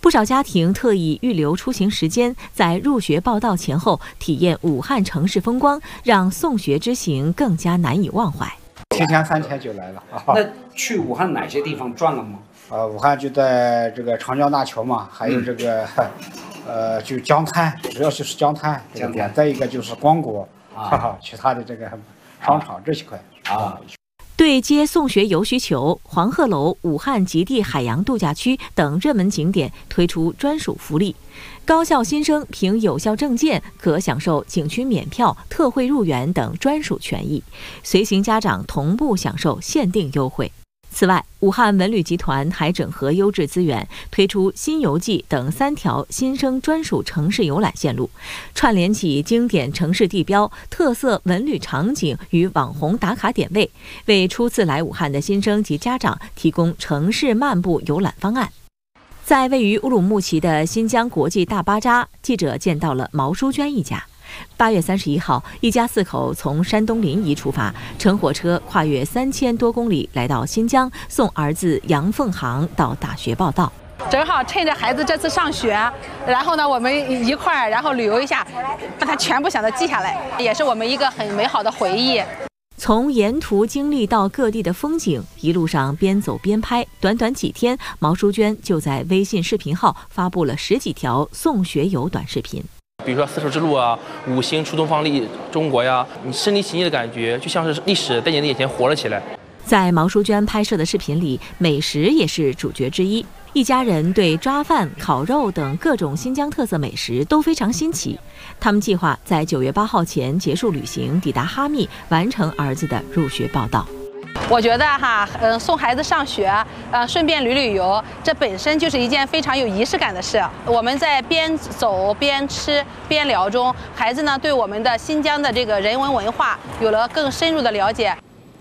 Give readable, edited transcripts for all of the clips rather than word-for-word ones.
不少家庭特意预留出行时间，在入学报到前后体验武汉城市风光，让送学之行更加难以忘怀。 提前3天就来了。 那去武汉哪些地方转了吗？ 武汉就在这个长江大桥嘛，还有这个就江滩，主要就是江滩这个点，再一个就是光谷其他的这个商场这些块啊。 对接送学游需求，黄鹤楼、武汉极地海洋度假区等热门景点推出专属福利，高校新生凭有效证件可享受景区免票、特惠入园等专属权益，随行家长同步享受限定优惠。此外，武汉文旅集团还整合优质资源，推出新游记等3条新生专属城市游览线路，串联起经典城市地标、特色文旅场景与网红打卡点位，为初次来武汉的新生及家长提供城市漫步游览方案。在位于乌鲁木齐的新疆国际大巴扎，记者见到了毛淑娟一家。8月31号，一家4口从山东临沂出发，乘火车跨越3000多公里来到新疆，送儿子杨凤航到大学报到。 正好趁着孩子这次上学，然后呢，我们一块儿然后旅游一下，把它全部想到记下来，也是我们一个很美好的回忆。 从沿途经历到各地的风景，一路上边走边拍，短短几天，毛淑娟就在微信视频号发布了10几条送学游短视频。 比如说丝绸之路啊、5星出东方中国呀，你身临其境的感觉，就像是历史在你的眼前活了起来。 在毛淑娟拍摄的视频里，美食也是主角之一。一家人对抓饭、烤肉等各种新疆特色美食都非常新奇。他们计划在9月8号前结束旅行，抵达哈密，完成儿子的入学报到。 我觉得送孩子上学，顺便旅游，这本身就是一件非常有仪式感的事。我们在边走边吃边聊中，孩子呢对我们的新疆的这个人文文化有了更深入的了解。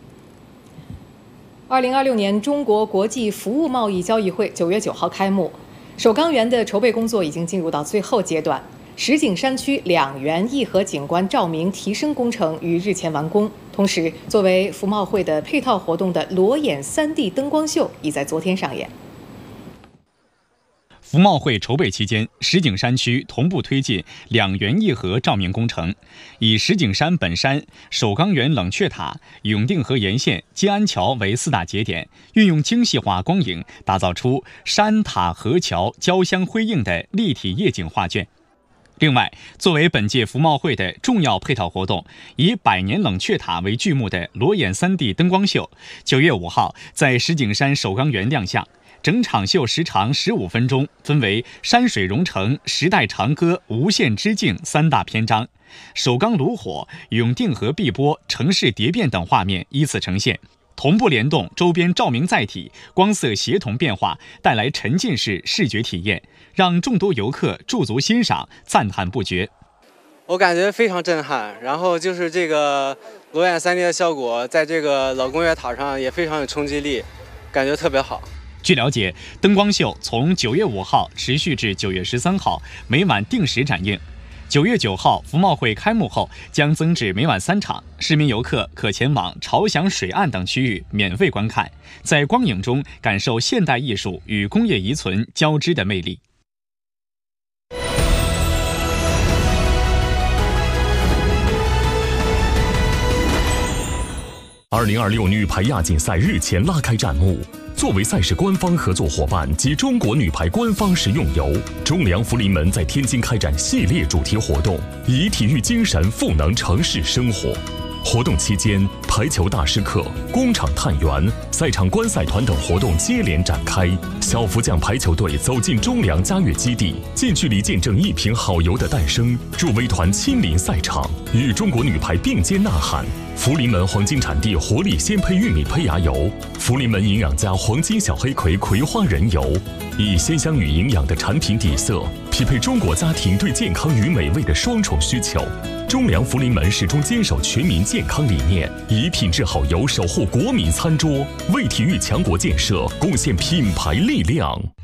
2026年中国国际服务贸易交易会9月9号开幕，首钢园的筹备工作已经进入到最后阶段。石景山区2园1河景观照明提升工程于日前完工，同时作为服贸会的配套活动的裸眼3D 灯光秀已在昨天上演。 服贸会筹备期间，石景山区同步推进2园1河照明工程，以石景山本山、首钢园冷却塔、永定河沿线、金安桥为4大节点，运用精细化光影，打造出山塔河桥交相辉映的立体夜景画卷。另外，作为本届服贸会的重要配套活动，以百年冷却塔为剧目的裸眼3D 灯光秀，9月5号在石景山首钢园亮相。整场秀时长15分钟，分为山水融成、时代长歌、无限之境3大篇章。首钢炉火、永定河碧波、城市蝶变等画面依次呈现，同步联动周边照明载体，光色协同变化，带来沉浸式视觉体验，让众多游客驻足欣赏，赞叹不绝。 我感觉非常震撼，然后就是这个裸眼3D 的效果，在这个老工业塔上也非常有冲击力，感觉特别好。 据了解，灯光秀从9月5号持续至9月13号，每晚定时展映。9月9号服贸会开幕后，将增至每晚3场，市民游客可前往朝祥水岸等区域免费观看，在光影中感受现代艺术与工业遗存交织的魅力。 2026女排亚锦赛日前拉开战幕。作为赛事官方合作伙伴及中国女排官方食用油，中粮福临门在天津开展系列主题活动，以体育精神赋能城市生活。活动期间，排球大师课、工厂探园、赛场观赛团等活动接连展开。小福将排球队走进中粮嘉悦基地，近距离见证一瓶好油的诞生。助威团亲临赛场，与中国女排并肩呐喊。福临门黄金产地活力鲜胚玉米胚芽油，福临门营养家黄金小黑葵葵花仁油，以鲜香与营养的产品底色，匹配中国家庭对健康与美味的双重需求。中粮福临门始终坚守全民健康理念，以品质好油守护国民餐桌，为体育强国建设贡献品牌力量。